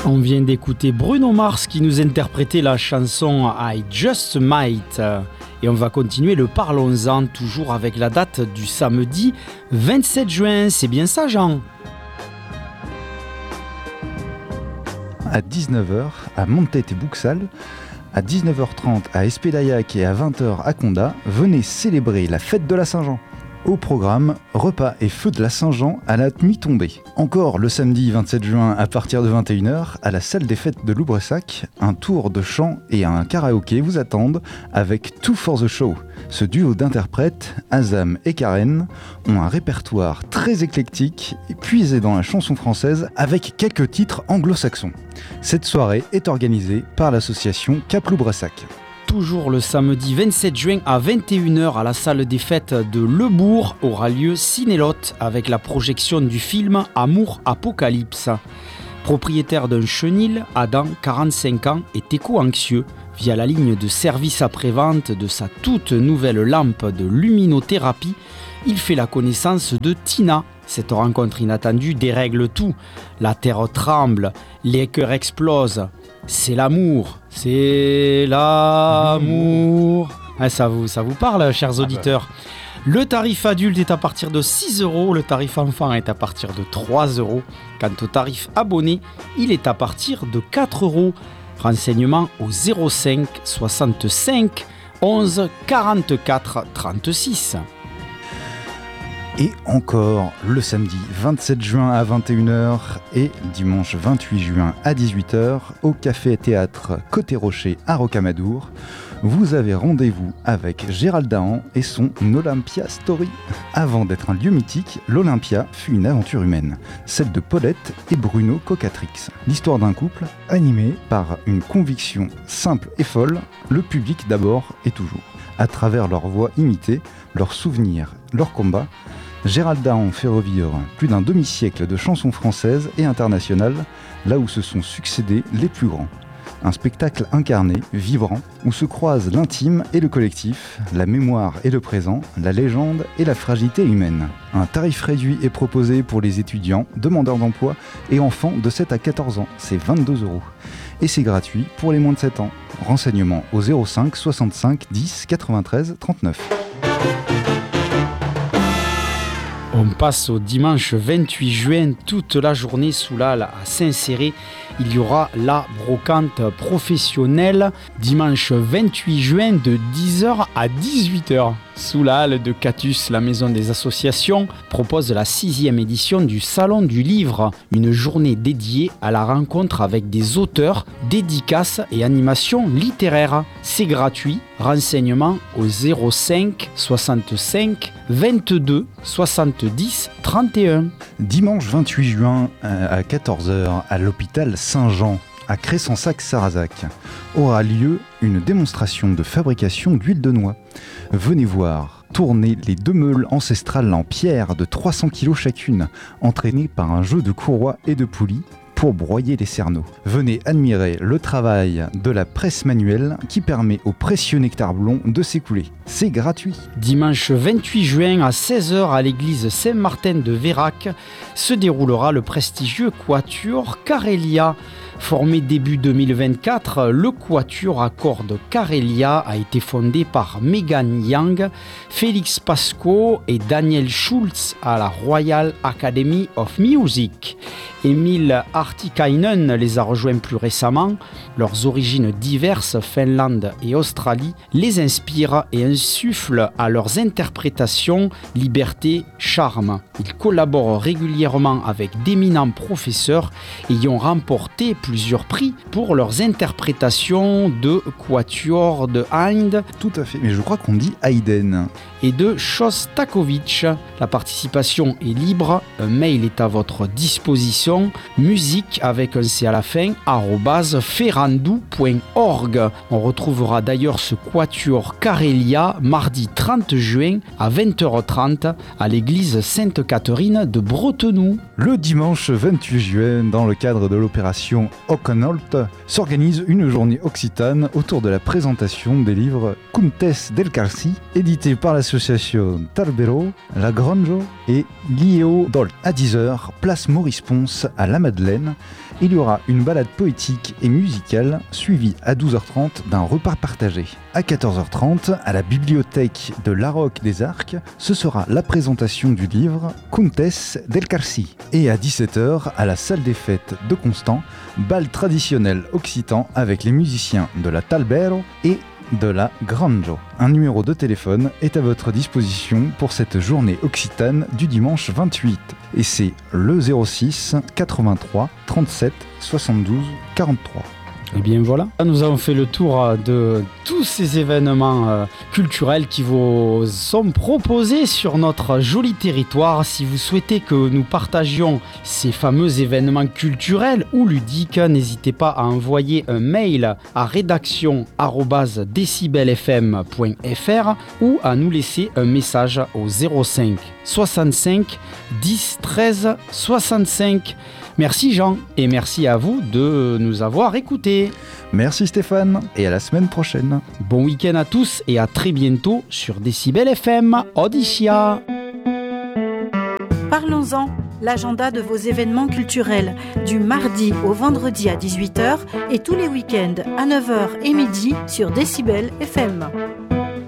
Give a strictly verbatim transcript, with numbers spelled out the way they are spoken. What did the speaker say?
On vient d'écouter Bruno Mars qui nous interprétait la chanson I Just Might. Et on va continuer le Parlons-en, toujours avec la date du samedi vingt-sept juin. C'est bien ça, Jean ? À dix-neuf heures, à Montet et Bouxal, à dix-neuf heures trente à Espédaillac et à vingt heures à Condat, venez célébrer la fête de la Saint-Jean. Au programme, repas et feu de la Saint-Jean à la nuit tombée. Encore le samedi vingt-sept juin à partir de vingt et une heures, à la salle des fêtes de Loubressac, un tour de chant et un karaoké vous attendent avec Two for the Show. Ce duo d'interprètes, Azam et Karen, ont un répertoire très éclectique, puisé dans la chanson française avec quelques titres anglo-saxons. Cette soirée est organisée par l'association Cap Loubressac. Toujours le samedi vingt-sept juin à vingt et une heures à la salle des fêtes de Le Bourg aura lieu Cinélotte avec la projection du film Amour Apocalypse. Propriétaire d'un chenil, Adam, quarante-cinq ans, est éco-anxieux. Via la ligne de service après-vente de sa toute nouvelle lampe de luminothérapie, il fait la connaissance de Tina. Cette rencontre inattendue dérègle tout. La terre tremble, les cœurs explosent. C'est l'amour, c'est l'amour. Ah, ça vous, ça vous parle, chers auditeurs. Le tarif adulte est à partir de six euros, le tarif enfant est à partir de trois euros. Quant au tarif abonné, il est à partir de quatre euros. Renseignements au zéro cinq soixante-cinq onze quarante-quatre trente-six. Et encore le samedi vingt-sept juin à vingt et une heures et dimanche vingt-huit juin à dix-huit heures au Café Théâtre Côté Rocher à Rocamadour, vous avez rendez-vous avec Gérald Dahan et son Olympia Story. Avant d'être un lieu mythique, l'Olympia fut une aventure humaine, celle de Paulette et Bruno Cocatrix. L'histoire d'un couple animé par une conviction simple et folle, le public d'abord et toujours. À travers leur voix imitée, leurs souvenirs, leurs combats, Gérald Dahan fait revivre plus d'un demi-siècle de chansons françaises et internationales, là où se sont succédés les plus grands. Un spectacle incarné, vibrant, où se croisent l'intime et le collectif, la mémoire et le présent, la légende et la fragilité humaine. Un tarif réduit est proposé pour les étudiants, demandeurs d'emploi et enfants de sept à quatorze ans, c'est vingt-deux euros. Et c'est gratuit pour les moins de sept ans. Renseignements au zéro cinq soixante-cinq dix quatre-vingt-treize trente-neuf. On passe au dimanche vingt-huit juin, toute la journée sous l'Halle à Saint-Céré. Il y aura la brocante professionnelle dimanche vingt-huit juin de dix heures à dix-huit heures. Sous la halle de Catus, la maison des associations propose la sixième édition du Salon du Livre, une journée dédiée à la rencontre avec des auteurs, dédicaces et animations littéraires. C'est gratuit. Renseignements au zéro cinq soixante-cinq vingt-deux soixante-dix trente et un. Dimanche vingt-huit juin à quatorze heures à l'hôpital Saint-Jean, à Cressensac-Sarrazac, aura lieu une démonstration de fabrication d'huile de noix. Venez voir tourner les deux meules ancestrales en pierre de trois cents kilos chacune, entraînées par un jeu de courroies et de poulies pour broyer les cerneaux. Venez admirer le travail de la presse manuelle qui permet au précieux nectar blond de s'écouler. C'est gratuit. Dimanche vingt-huit juin à seize heures à l'église Saint-Martin de Vérac se déroulera le prestigieux Quatuor Carélia. Formé début deux mille vingt-quatre, le Quatuor à cordes Carélia a été fondé par Megan Young, Félix Pasco et Daniel Schultz à la Royal Academy of Music. Emile Artikainen les a rejoints plus récemment. Leurs origines diverses, Finlande et Australie, les inspirent et insufflent à leurs interprétations liberté, charme. Ils collaborent régulièrement avec d'éminents professeurs ayant remporté plusieurs prix pour leurs interprétations de Quatuor de Haydn. Tout à fait, mais je crois qu'on dit Haydn. Et de Shostakovich. La participation est libre, un mail est à votre disposition, musique avec un C à la fin, arobase ferrandou point org. On retrouvera d'ailleurs ce Quatuor Carélia mardi trente juin à vingt heures trente à l'église Sainte-Catherine de Bretenoux. Le dimanche vingt-huit juin, dans le cadre de l'opération Occanolt s'organise une journée occitane autour de la présentation des livres Contes del Carsi, édités par l'association Talbero, La Granjo et Lieo Dolt. À dix heures, place Maurice Ponce à La Madeleine. Il y aura une balade poétique et musicale suivie à douze heures trente d'un repas partagé. À quatorze heures trente, à la bibliothèque de l'Aroc des Arcs, ce sera la présentation du livre Contes del Carsi. Et à dix-sept heures, à la salle des fêtes de Constant, bal traditionnel occitan avec les musiciens de la Talbero et de la Granjo. Un numéro de téléphone est à votre disposition pour cette journée occitane du dimanche vingt-huit. Et c'est le zéro six quatre-vingt-trois trente-sept soixante-douze quarante-trois. Et bien voilà, nous avons fait le tour de tous ces événements euh, culturels qui vous sont proposés sur notre joli territoire. Si vous souhaitez que nous partagions ces fameux événements culturels ou ludiques, n'hésitez pas à envoyer un mail à rédaction arobase décibel f m point f r ou à nous laisser un message au zéro cinq soixante-cinq dix treize soixante-cinq. Merci Jean et merci à vous de nous avoir écoutés. Merci Stéphane et à la semaine prochaine. Bon week-end à tous et à très bientôt sur Décibel F M. Odyssia. Parlons-en, l'agenda de vos événements culturels du mardi au vendredi à dix-huit heures et tous les week-ends à neuf heures et midi sur Décibel F M.